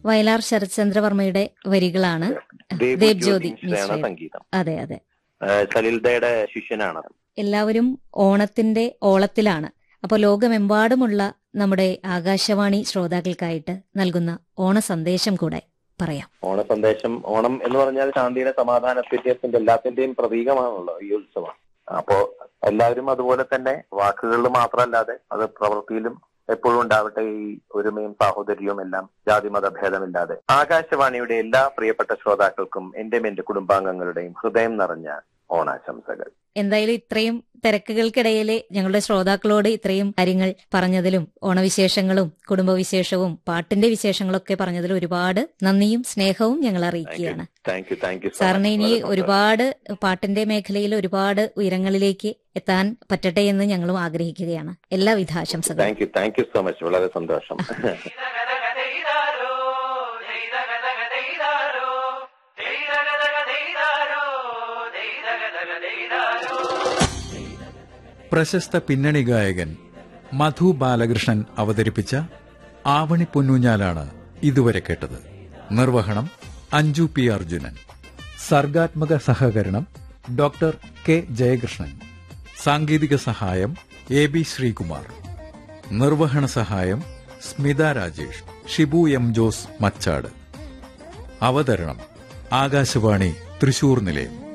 വയലാർ ശരത്ചന്ദ്രവർമ്മയുടെ വരികളാണ്. ദേബ് ജ്യോതി സംഗീതം. അതെ അതെ. സലിൽദയുടെ ശിഷ്യനാണ്. എല്ലാവരും ഓണത്തിന്റെ ഓളത്തിലാണ്. അപ്പൊ ലോകമെമ്പാടുമുള്ള നമ്മുടെ ആകാശവാണി ശ്രോതാക്കൾക്കായിട്ട് നൽകുന്ന ഓണ സന്ദേശം കൂടെ പറയാം. ഓണ സന്ദേശം, ഓണം എന്ന് പറഞ്ഞാൽ ശാന്തിയുടെ, സമാധാനത്തിന്റെ, എല്ലാത്തിന്റെയും പ്രതീകമാണല്ലോ ഈ ഉത്സവം. അപ്പോ എല്ലാവരും അതുപോലെ തന്നെ വാക്കുകളിൽ മാത്രമല്ലാതെ അത് പ്രവൃത്തിയിലും എപ്പോഴും ഉണ്ടാവട്ടെ ഈ ഒരുമയും സാഹോദര്യവും എല്ലാം, ജാതി മതഭേദമില്ലാതെ. ആകാശവാണിയുടെ എല്ലാ പ്രിയപ്പെട്ട ശ്രോതാക്കൾക്കും എന്റെയും എന്റെ കുടുംബാംഗങ്ങളുടെയും ഹൃദയം നിറഞ്ഞ ഓണാശംസകൾ. എന്തായാലും ഇത്രയും തിരക്കുകൾക്കിടയിൽ ഞങ്ങളുടെ ശ്രോതാക്കളോട് ഇത്രയും കാര്യങ്ങൾ പറഞ്ഞതിലും ഓണവിശേഷങ്ങളും കുടുംബവിശേഷവും പാട്ടിന്റെ വിശേഷങ്ങളൊക്കെ പറഞ്ഞതിലും ഒരുപാട് നന്ദിയും സ്നേഹവും ഞങ്ങൾ അറിയിക്കുകയാണ്. സാറിന് ഇനി ഒരുപാട് പാട്ടിന്റെ മേഖലയിൽ ഒരുപാട് ഉയരങ്ങളിലേക്ക് എത്താൻ പറ്റട്ടെ എന്ന് ഞങ്ങളും ആഗ്രഹിക്കുകയാണ്. എല്ലാവിധ ആശംസകളും. Thank you so much. വളരെ സന്തോഷം. പ്രശസ്ത പിന്നണി ഗായകൻ മധു ബാലകൃഷ്ണൻ അവതരിപ്പിച്ച ആവണി പൊന്നൂഞ്ഞാലാണ് ഇതുവരെ കേട്ടത്. നിർവഹണം അഞ്ജു പി അർജുനൻ. സർഗാത്മക സഹകരണം ഡോക്ടർ കെ ജയകൃഷ്ണൻ. സാങ്കേതിക സഹായം AB ശ്രീകുമാർ. നിർവഹണ സഹായം സ്മിത രാജേഷ്, ഷിബു എം ജോസ് മച്ചാട്. അവതരണം ആകാശവാണി തൃശൂർ നിലയം.